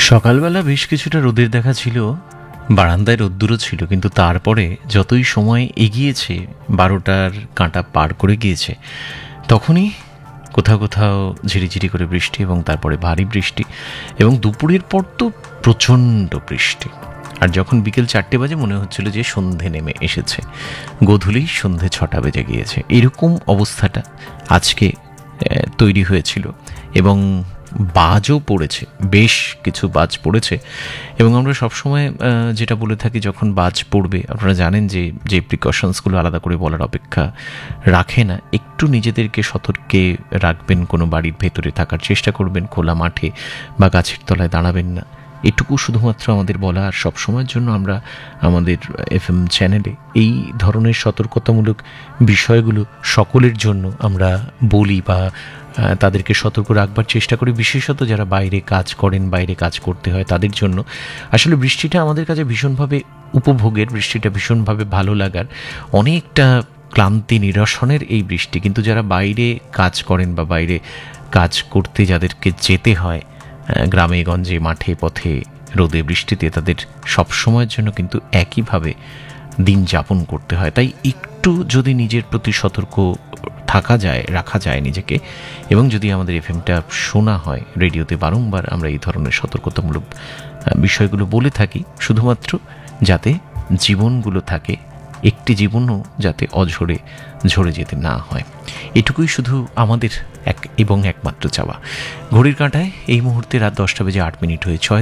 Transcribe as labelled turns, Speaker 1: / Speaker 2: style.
Speaker 1: সকালবেলা বেশ কিছুটা রোদের দেখা ছিল, বারান্দায় রোদ্দুরও ছিল, কিন্তু তারপরে যতই সময় এগিয়েছে, 12টার কাঁটা পার করে গিয়েছে, তখনই কোথাও কোথাও ঝিরিঝিরি করে বৃষ্টি এবং তারপরে ভারী বৃষ্টি এবং দুপুরের পর তো প্রচণ্ড বৃষ্টি। আর যখন বিকেল 4টে বাজে মনে হচ্ছিল যে সন্ধে নেমে এসেছে, গোধূলি সন্ধে 6টা বেজে গিয়েছে, এরকম অবস্থাটা আজকে তৈরি হয়েছিল। এবং বাজও পড়েছে, বেশ কিছু বাজ পড়েছে। এবং আমরা সবসময় যেটা বলে থাকি, যখন বাজ পড়বে, আপনারা জানেন যে যে প্রিকশনসগুলো আলাদা করে বলার অপেক্ষা রাখে না, একটু নিজেদেরকে সতর্কে রাখবেন, কোনো বাড়ির ভেতরে থাকার চেষ্টা করবেন, খোলা মাঠে বা গাছের তলায় দাঁড়াবেন না, এটুকু শুধুমাত্র আমাদের বলা। আর সবসময়ের জন্য আমরা আমাদের এফএম চ্যানেলে এই ধরনের সতর্কতামূলক বিষয়গুলো সকলের জন্য আমরা বলি বা তাদেরকে সতর্ক রাখবার চেষ্টা করি, বিশেষত যারা বাইরে কাজ করেন, বাইরে কাজ করতে হয় তাদের জন্য। আসলে বৃষ্টিটা আমাদের কাছে ভীষণভাবে উপভোগের, বৃষ্টিটা ভীষণভাবে ভালো লাগার, অনেকটা ক্লান্তি নিরসনের এই বৃষ্টি। কিন্তু যারা বাইরে কাজ করেন বা বাইরে কাজ করতে যাদেরকে যেতে হয়, গ্রামে গঞ্জে মাঠে পথে রোদে বৃষ্টিতে, তাদের সব সময়ের জন্য কিন্তু একইভাবে দিন যাপন করতে হয়। তাই একটু যদি নিজের প্রতি সতর্ক থাকা যায়, রাখা যায় নিজেকে, এবং যদি আমাদের এফএমটা শোনা হয়, রেডিওতে বারংবার আমরা এই ধরনের সতর্কতামূলক বিষয়গুলো বলে থাকি, শুধুমাত্র যাতে জীবনগুলো থাকে, একটি জীবনও যাতে অঝরে ঝরে যেতে না হয়, এটুকুই শুধু আমাদের এক এবং একমাত্র চাওয়া। ঘড়ির কাঁটায় এই মুহূর্তে রাত 10টা বেজে 8 মিনিট হয়েছে।